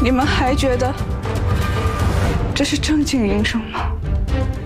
你们还觉得这是正经营生吗？